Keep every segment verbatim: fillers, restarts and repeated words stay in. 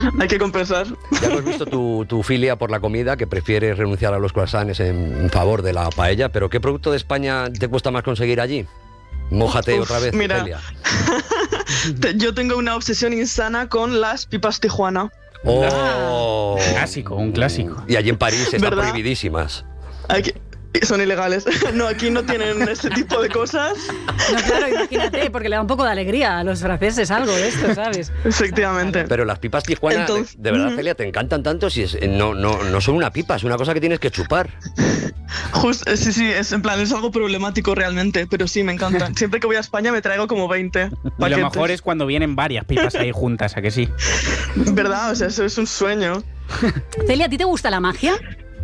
Hay que compensar. Ya hemos visto tu, tu filia por la comida, que prefieres renunciar a los croissants en favor de la paella, pero ¿qué producto de España te cuesta más conseguir allí? Mójate Uf, otra vez, mira. Celia. Yo tengo una obsesión insana con las pipas Tijuana. ¡Oh! Un clásico, un clásico. Y allí en París están ¿Verdad? prohibidísimas. Aquí, son ilegales. No, aquí no tienen ese tipo de cosas. No, claro, imagínate, porque le da un poco de alegría a los franceses algo de esto, ¿sabes? Efectivamente. Pero las pipas Tijuana, Entonces, de, de verdad, mm. Celia, te encantan tanto si es, no, no, no son una pipa, es una cosa que tienes que chupar. Just, sí, sí, es en plan, es algo problemático realmente, pero sí, me encantan. Siempre que voy a España me traigo como veinte Y lo paquetes. mejor es cuando vienen varias pipas ahí juntas, ¿a que sí? ¿Verdad? O sea, eso es un sueño. Celia, ¿a ti te gusta la magia?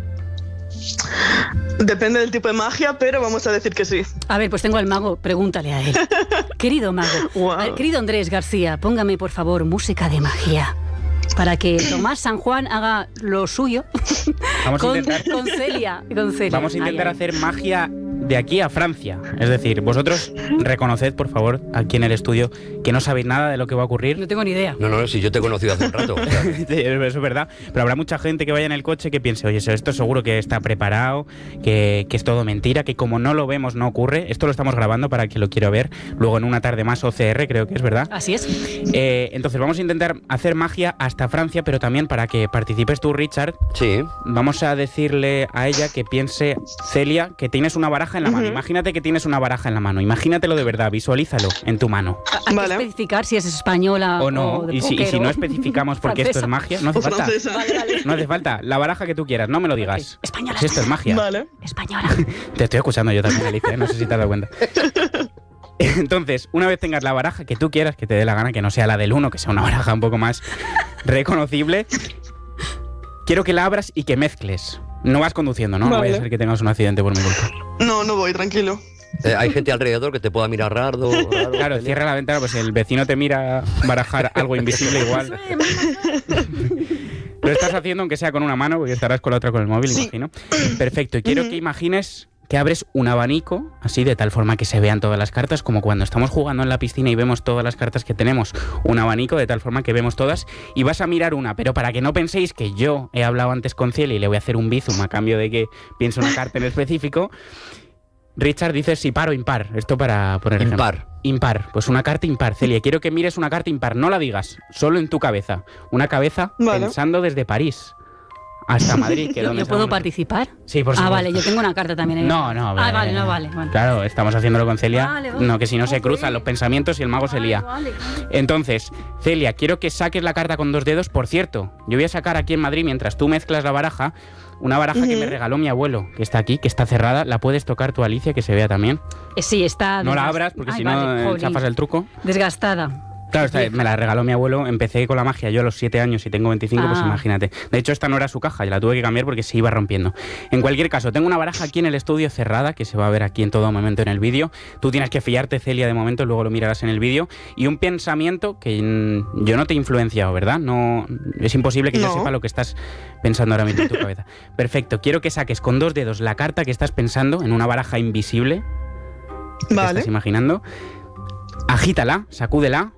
Depende del tipo de magia, pero vamos a decir que sí. A ver, pues tengo al mago, pregúntale a él. Querido mago, Wow. eh, querido Andrés García, póngame por favor música de magia para que Tomás San Juan haga lo suyo Vamos a con, intentar- con Celia. Con Celia. Vamos a intentar Ay, ay. hacer magia de aquí a Francia. Es decir, vosotros reconoced, por favor, aquí en el estudio, que no sabéis nada de lo que va a ocurrir. No tengo ni idea. No, no, si yo te he conocido hace un rato. O sea, Eso es verdad. Pero habrá mucha gente que vaya en el coche que piense, oye, esto seguro que está preparado, que, que es todo mentira, que como no lo vemos no ocurre. Esto lo estamos grabando para que lo quiero ver luego en una tarde más O C R, creo que es verdad. Así es. Eh, entonces vamos a intentar hacer magia hasta Francia, pero también para que participes tú, Richard, sí. vamos a decirle a ella que piense, Celia, que tienes una baraja en la mano. Ujú. Imagínate que tienes una baraja en la mano. Imagínatelo de verdad, visualízalo en tu mano. Hay Vale. que especificar si es española O no, de y si, y póker si o no especificamos porque esto es francesa. magia, no hace O falta. francesa. Vale, vale. No hace falta. La baraja que tú quieras, no me lo digas. Ok. Española, Si esto es magia. Vale. Española. Te estoy escuchando yo también, Alicia, ¿eh? No sé si te has dado cuenta. Entonces, una vez tengas la baraja que tú quieras, que te dé la gana, que no sea la del uno, que sea una baraja un poco más reconocible, quiero que la abras y que mezcles. No vas conduciendo, ¿no? No Vale. vaya a ser que tengas un accidente por mi culpa. No, no voy, tranquilo. Eh, hay gente alrededor que te pueda mirar raro. raro Claro, Celia. cierra la ventana, pues si el vecino te mira barajar algo invisible igual. Lo estás haciendo aunque sea con una mano, porque estarás con la otra con el móvil, Sí. imagino. Perfecto, y quiero Ujú. que imagines que abres un abanico, así de tal forma que se vean todas las cartas, como cuando estamos jugando en la piscina y vemos todas las cartas que tenemos, un abanico de tal forma que vemos todas, y vas a mirar una, pero para que no penséis que yo he hablado antes con Celia y le voy a hacer un bizum a cambio de que piense una carta en específico, Richard dice si par o impar, esto para poner ejemplo. Impar. Impar, pues una carta impar. Celia, quiero que mires una carta impar, no la digas, solo en tu cabeza. Una cabeza Vale. pensando desde París hasta Madrid. Que ¿Yo, donde yo puedo estamos- participar? Sí, por Ah, supuesto. vale, yo tengo una carta también. ¿eh? No, no, Ah, vale, vale, no vale. vale. Claro, estamos haciéndolo con Celia. Vale, vale. No, que si no se Ok. cruzan los pensamientos y el mago se lía. Vale, vale. Entonces, Celia, quiero que saques la carta con dos dedos. Por cierto, yo voy a sacar aquí en Madrid, mientras tú mezclas la baraja, una baraja que me Ujú. regaló mi abuelo, que está aquí, que está cerrada. La puedes tocar tú, Alicia, que se vea también. Eh, Sí, está... No la desgast- abras, porque Ay, si vale, no eh, jolín. chafas el truco. Desgastada. Claro, esta me la regaló mi abuelo. Empecé con la magia yo a los siete años y tengo veinticinco, pues Ah. imagínate. De hecho, esta no era su caja, y la tuve que cambiar porque se iba rompiendo. En cualquier caso, tengo una baraja aquí en el estudio cerrada, que se va a ver aquí en todo momento en el vídeo. Tú tienes que fiarte, Celia, de momento, luego lo mirarás en el vídeo. Y un pensamiento que mm, yo no te he influenciado, ¿verdad? No, es imposible que yo No. sepa lo que estás pensando ahora mismo en tu cabeza. Perfecto, quiero que saques con dos dedos la carta que estás pensando en una baraja invisible. que te Vale. estás imaginando. Agítala, sacúdela.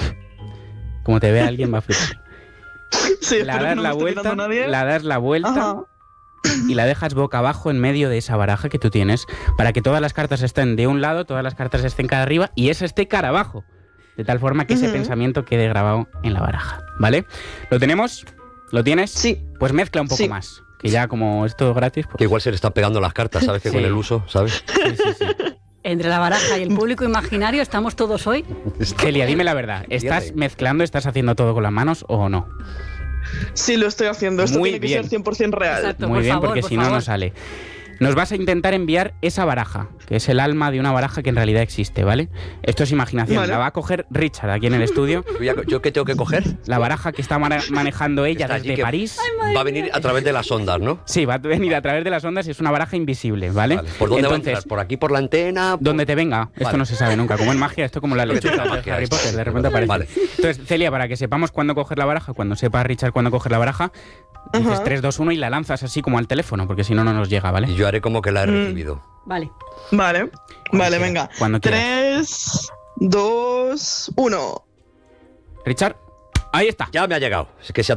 Como te vea alguien va a flipar. Sí, La espero que das no la me esté vuelta, mirando nadie. la das la vuelta Ajá. y la dejas boca abajo en medio de esa baraja que tú tienes para que todas las cartas estén de un lado, todas las cartas estén cara arriba y esa esté cara abajo. De tal forma que ese Ujú. pensamiento quede grabado en la baraja. ¿Vale? ¿Lo tenemos? ¿Lo tienes? Sí. Pues mezcla un poco Sí. más. Que ya como esto es gratis, Que pues... igual se le están pegando las cartas, ¿sabes? Que Sí. con el uso, ¿sabes? Sí, sí, sí. Entre la baraja y el público imaginario estamos todos hoy. Celia, dime la verdad. ¿Estás Pierde. mezclando, estás haciendo todo con las manos o no? Sí, lo estoy haciendo. Esto Muy tiene que bien. ser cien por ciento real. Exacto. Muy por bien, favor, porque por si no, no favor. sale. Nos vas a intentar enviar esa baraja, que es el alma de una baraja que en realidad existe, ¿vale? Esto es imaginación. Vale. La va a coger Richard aquí en el estudio. ¿Yo, yo qué tengo que coger? La baraja que está mane- manejando ella Está allí desde que París. Va a venir a través de las ondas, ¿no? Sí, va a venir a través de las ondas y es una baraja invisible, ¿vale? Vale. ¿Por dónde va a Entonces, entrar? ¿Por aquí, por la antena? Por- donde te venga. Esto Vale. no se sabe nunca. Como en magia, esto como la Lo que lechuza tiene la de magia Harry esta. Potter, de repente aparece. Vale. Entonces, Celia, para que sepamos cuándo coger la baraja, cuando sepa Richard cuándo coger la baraja, dices Ajá. tres, dos, uno y la lanzas así como al teléfono, porque si no, no nos llega, ¿vale? Y yo haré como que la he Mm. recibido. Vale. Vale. Vale, quieras, venga. cuando quieras. Tres, dos, uno. Richard, Ahí está. Ya me ha llegado. Es que se ha